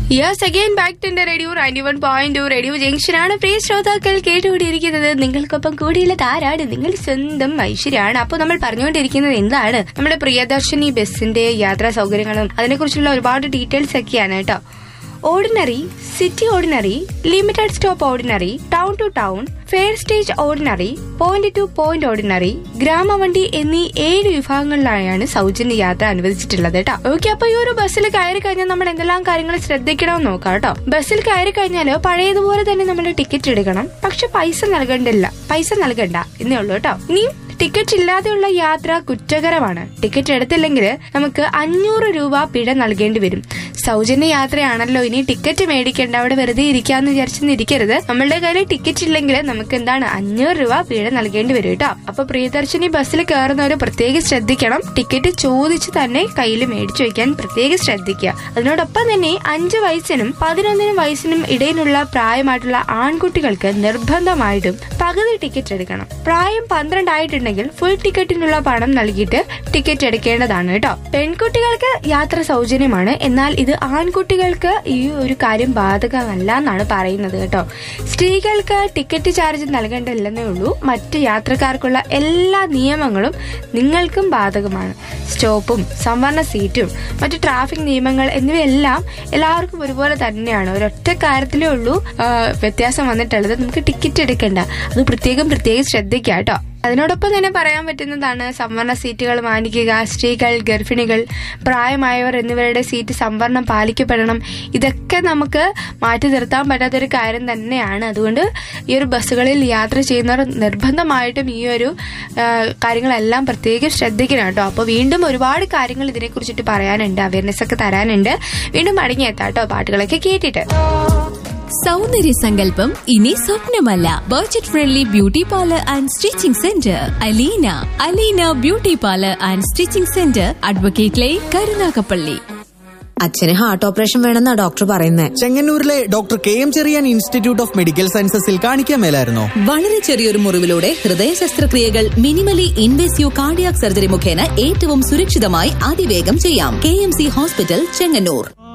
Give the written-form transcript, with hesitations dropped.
Yes again back to radio 91.2 radio ജംഗ്ഷനാണ്. പ്രിയ ശ്രോതാക്കൾ കേട്ടുകൂടിയിരിക്കുന്നത് നിങ്ങൾക്കൊപ്പം കൂടിയുള്ളത് ആരാണ്? നിങ്ങൾ സ്വന്തം ഐശ്വര്യാണ്. അപ്പോൾ നമ്മൾ പറഞ്ഞുകൊണ്ടിരിക്കുന്നത് എന്താണ്? നമ്മുടെ പ്രിയദർശിനി ബസിന്റെ യാത്രാ സൗകര്യങ്ങളും അതിനെക്കുറിച്ചുള്ള ഒരുപാട് ഡീറ്റെയിൽസ് ഒക്കെയാണ് കേട്ടോ. Ordinary, city ordinary, limited stop ordinary, town to town, fair stage ordinary, point two point ordinary, ഗ്രാമവണ്ടി എന്നീ 7 വിഭാഗങ്ങളിലായാണ് സൗജന്യ യാത്ര അനുവദിച്ചിട്ടുള്ളത് കേട്ടോ. ഓക്കെ, അപ്പൊ ഈ ഒരു ബസ്സിൽ കയറി കഴിഞ്ഞാൽ നമ്മൾ എന്തെല്ലാം കാര്യങ്ങൾ ശ്രദ്ധിക്കണമെന്ന് നോക്കാം കേട്ടോ. ബസ്സിൽ കയറി കഴിഞ്ഞാൽ പഴയതുപോലെ തന്നെ നമ്മൾ ടിക്കറ്റ് എടുക്കണം. പക്ഷെ പൈസ നൽകണ്ട എന്നേ ഉള്ളൂ കേട്ടോ. ഇനി ടിക്കറ്റ് ഇല്ലാതെയുള്ള യാത്ര കുറ്റകരമാണ്. ടിക്കറ്റ് എടുത്തില്ലെങ്കിൽ നമുക്ക് 500 രൂപ പിഴ നൽകേണ്ടി വരും. സൗജന്യ യാത്രയാണല്ലോ, ഇനി ടിക്കറ്റ് മേടിക്കേണ്ട, അവിടെ വെറുതെ ഇരിക്കാന്ന് വിചാരിച്ചിരിക്കരുത്. നമ്മളുടെ കയ്യിൽ ടിക്കറ്റ് ഇല്ലെങ്കിൽ നമുക്ക് എന്താണ് 500 രൂപ പിഴ നൽകേണ്ടി വരും കേട്ടോ. അപ്പൊ പ്രിയദർശിനി ബസ്സിൽ കയറുന്നവര് പ്രത്യേകം ശ്രദ്ധിക്കണം. ടിക്കറ്റ് ചോദിച്ച് തന്നെ കയ്യിൽ മേടിച്ചു വെക്കാൻ പ്രത്യേകം ശ്രദ്ധിക്കുക. അതിനോടൊപ്പം തന്നെ 5 വയസ്സിനും 11 വയസ്സിനും ഇടയിലുള്ള പ്രായമായിട്ടുള്ള ആൺകുട്ടികൾക്ക് നിർബന്ധമായിട്ടും പകുതി ടിക്കറ്റ് എടുക്കണം. പ്രായം 12 ആയിട്ടുണ്ടെങ്കിൽ ഫുൾ ടിക്കറ്റിനുള്ള പണം നൽകിയിട്ട് ടിക്കറ്റ് എടുക്കേണ്ടതാണ് കേട്ടോ. പെൺകുട്ടികൾക്ക് യാത്ര സൗജന്യമാണ്. എന്നാൽ ഇത് ആൺകുട്ടികൾക്ക് ഈ ഒരു കാര്യം ബാധകമല്ല എന്നാണ് പറയുന്നത് കേട്ടോ. സ്ത്രീകൾക്ക് ടിക്കറ്റ് ചാർജ് നൽകേണ്ടതില്ലെന്നേ ഉള്ളൂ. മറ്റ് യാത്രക്കാർക്കുള്ള എല്ലാ നിയമങ്ങളും നിങ്ങൾക്കും ബാധകമാണ്. സ്റ്റോപ്പും സംവരണ സീറ്റും മറ്റു ട്രാഫിക് നിയമങ്ങൾ എന്നിവയെല്ലാം എല്ലാവർക്കും ഒരുപോലെ തന്നെയാണ്. ഒരൊറ്റ കാര്യത്തിലേ ഉള്ളൂ വ്യത്യാസം വന്നിട്ടുള്ളത്, നമുക്ക് ടിക്കറ്റ് എടുക്കണ്ട. അത് പ്രത്യേകം ശ്രദ്ധിക്കുക കേട്ടോ. അതിനോടൊപ്പം തന്നെ പറയാൻ പറ്റുന്നതാണ് സംവരണ സീറ്റുകൾ മാനിക്കുക. സ്ത്രീകൾ, ഗർഭിണികൾ, പ്രായമായവർ എന്നിവരുടെ സീറ്റ് സംവരണം പാലിക്കപ്പെടണം. ഇതൊക്കെ നമുക്ക് മാറ്റി നിർത്താൻ പറ്റാത്തൊരു കാര്യം തന്നെയാണ്. അതുകൊണ്ട് ഈ ഒരു ബസ്സുകളിൽ യാത്ര ചെയ്യുന്നവർ നിർബന്ധമായിട്ടും ഈ ഒരു കാര്യങ്ങളെല്ലാം പ്രത്യേകം ശ്രദ്ധിക്കണം കേട്ടോ. അപ്പോൾ വീണ്ടും ഒരുപാട് കാര്യങ്ങൾ ഇതിനെ കുറിച്ചിട്ട് പറയാനുണ്ട്, അവയർനെസ് ഒക്കെ തരാനുണ്ട്. വീണ്ടും മടങ്ങിയെത്താം കേട്ടോ പാട്ടുകളൊക്കെ കേട്ടിട്ട്. സൗന്ദര്യ സങ്കല്പം ഇനി സ്വപ്നമല്ല. Budget friendly beauty parlour and stitching centre Aleena beauty parlour and stitching centre, advocate line, Karunagappally. അച്ഛന് ഹാർട്ട് ഓപ്പറേഷൻ വേണമെന്നാ ഡോക്ടർ പറയുന്നത്. ചെങ്ങന്നൂരിലെ doctor KM Cherian institute of medical സയൻസസിൽ കാണിക്കാൻ മേലായിരുന്നോ? വളരെ ചെറിയൊരു മുറിവിലൂടെ ഹൃദയ ശസ്ത്രക്രിയകൾ മിനിമലി ഇൻവേസീവ് കാർഡിയാക് സർജറി മുഖേന ഏറ്റവും സുരക്ഷിതമായി അതിവേഗം ചെയ്യാം. KMC hospital, Chengannur.